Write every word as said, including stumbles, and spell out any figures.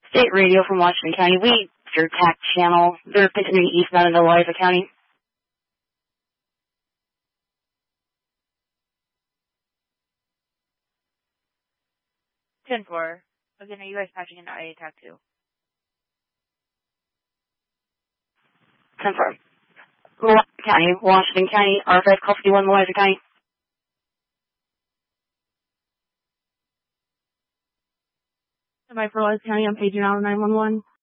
State Radio from Washington County. We, your T A C channel, they're continuing eastbound into Loiza County. ten four. Again, are you guys patching into I A T A C two? ten four. Loiza County, Washington County, R five, call fifty-one, Loiza County. Am I for Loiza County? I'm paging out nine one one.